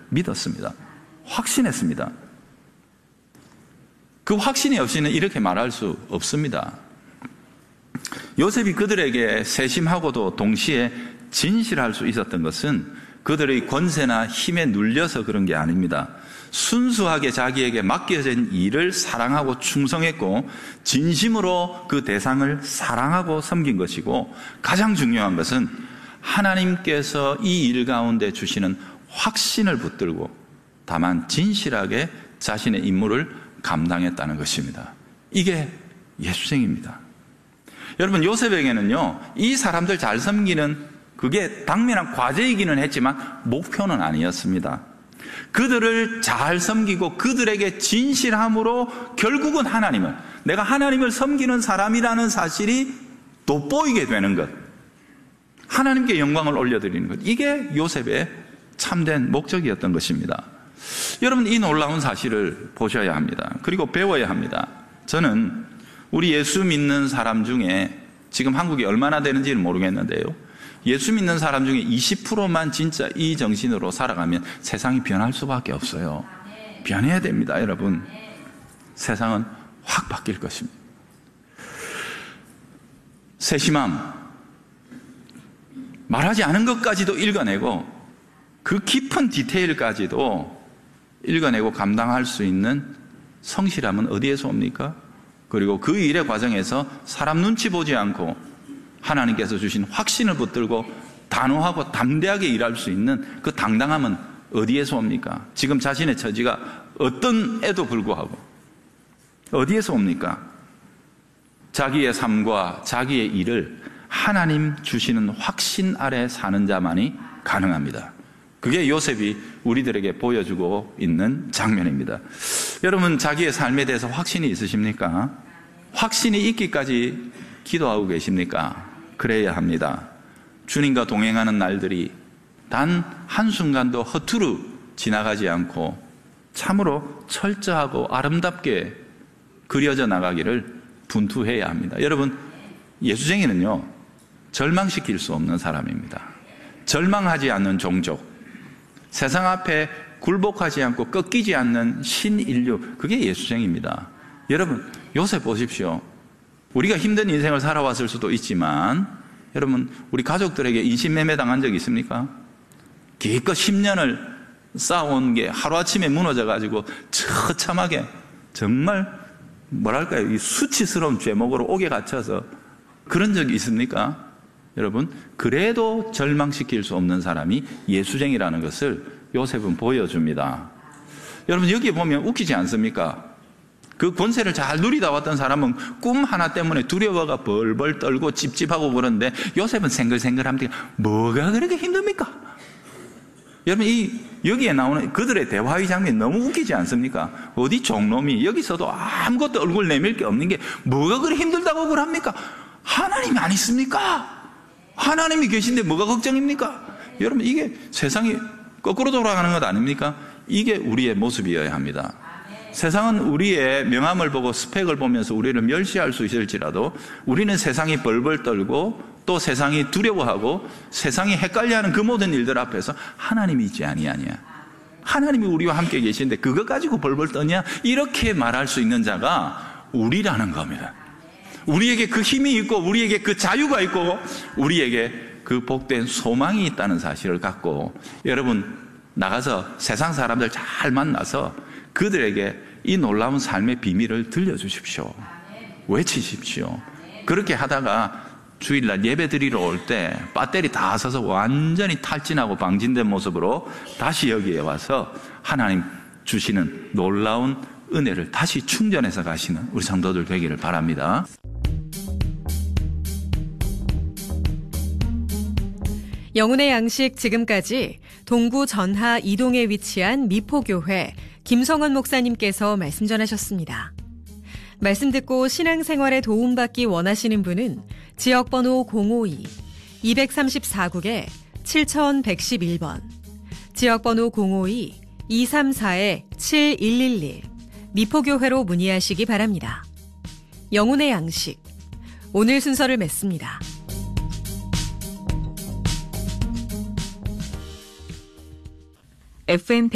믿었습니다. 확신했습니다. 그 확신이 없이는 이렇게 말할 수 없습니다. 요셉이 그들에게 세심하고도 동시에 진실할 수 있었던 것은 그들의 권세나 힘에 눌려서 그런 게 아닙니다. 순수하게 자기에게 맡겨진 일을 사랑하고 충성했고 진심으로 그 대상을 사랑하고 섬긴 것이고, 가장 중요한 것은 하나님께서 이 일 가운데 주시는 확신을 붙들고 다만 진실하게 자신의 임무를 감당했다는 것입니다. 이게 예수생입니다. 여러분, 요셉에게는요, 이 사람들 잘 섬기는 그게 당면한 과제이기는 했지만 목표는 아니었습니다. 그들을 잘 섬기고 그들에게 진실함으로 결국은 내가 하나님을 섬기는 사람이라는 사실이 돋보이게 되는 것, 하나님께 영광을 올려드리는 것, 이게 요셉의 참된 목적이었던 것입니다. 여러분, 이 놀라운 사실을 보셔야 합니다. 그리고 배워야 합니다. 저는 우리 예수 믿는 사람 중에 지금 한국에 얼마나 되는지는 모르겠는데요, 예수 믿는 사람 중에 20%만 진짜 이 정신으로 살아가면 세상이 변할 수밖에 없어요. 변해야 됩니다, 여러분. 세상은 확 바뀔 것입니다. 세심함, 말하지 않은 것까지도 읽어내고 그 깊은 디테일까지도 읽어내고 감당할 수 있는 성실함은 어디에서 옵니까? 그리고 그 일의 과정에서 사람 눈치 보지 않고 하나님께서 주신 확신을 붙들고 단호하고 담대하게 일할 수 있는 그 당당함은 어디에서 옵니까? 지금 자신의 처지가 어떤 애도 불구하고 어디에서 옵니까? 자기의 삶과 자기의 일을 하나님 주시는 확신 아래 사는 자만이 가능합니다. 그게 요셉이 우리들에게 보여주고 있는 장면입니다. 여러분, 자기의 삶에 대해서 확신이 있으십니까? 확신이 있기까지 기도하고 계십니까? 그래야 합니다. 주님과 동행하는 날들이 단 한순간도 허투루 지나가지 않고 참으로 철저하고 아름답게 그려져 나가기를 분투해야 합니다. 여러분, 예수쟁이는요, 절망시킬 수 없는 사람입니다. 절망하지 않는 종족, 세상 앞에 굴복하지 않고 꺾이지 않는 신인류, 그게 예수쟁입니다. 여러분, 요셉 보십시오. 우리가 힘든 인생을 살아왔을 수도 있지만, 여러분, 우리 가족들에게 인신매매 당한 적 있습니까? 기껏 10년을 쌓아온 게 하루아침에 무너져가지고 처참하게 정말 뭐랄까요, 이 수치스러운 죄목으로 옥에 갇혀서 그런 적이 있습니까? 여러분, 그래도 절망시킬 수 없는 사람이 예수쟁이라는 것을 요셉은 보여줍니다. 여러분, 여기 보면 웃기지 않습니까? 그 권세를 잘 누리다 왔던 사람은 꿈 하나 때문에 두려워가 벌벌 떨고 찝찝하고 그러는데, 요셉은 생글생글합니다. 뭐가 그렇게 힘듭니까? 여러분, 여기에 나오는 그들의 대화의 장면이 너무 웃기지 않습니까? 어디 종놈이 여기서도 아무것도 얼굴 내밀 게 없는 게 뭐가 그렇게 힘들다고 그럽니까? 하나님이 안 있습니까? 하나님이 계신데 뭐가 걱정입니까? 여러분, 이게 세상이 거꾸로 돌아가는 것 아닙니까? 이게 우리의 모습이어야 합니다. 세상은 우리의 명함을 보고 스펙을 보면서 우리를 멸시할 수 있을지라도, 우리는 세상이 벌벌 떨고 또 세상이 두려워하고 세상이 헷갈려하는 그 모든 일들 앞에서 하나님이 있지 아니하냐, 하나님이 우리와 함께 계시는데 그거 가지고 벌벌 떠냐, 이렇게 말할 수 있는 자가 우리라는 겁니다. 우리에게 그 힘이 있고 우리에게 그 자유가 있고 우리에게 그 복된 소망이 있다는 사실을 갖고, 여러분, 나가서 세상 사람들 잘 만나서 그들에게 이 놀라운 삶의 비밀을 들려주십시오. 외치십시오. 그렇게 하다가 주일날 예배 드리러 올 때 배터리 다 써서 완전히 탈진하고 방진된 모습으로 다시 여기에 와서 하나님 주시는 놀라운 은혜를 다시 충전해서 가시는 우리 성도들 되기를 바랍니다. 영혼의 양식, 지금까지 동구 전하 이동에 위치한 미포교회 김성원 목사님께서 말씀 전하셨습니다. 말씀 듣고 신앙생활에 도움받기 원하시는 분은 지역번호 052-234국에 7111번, 지역번호 052-234-7111 미포교회로 문의하시기 바랍니다. 영혼의 양식, 오늘 순서를 맺습니다. FM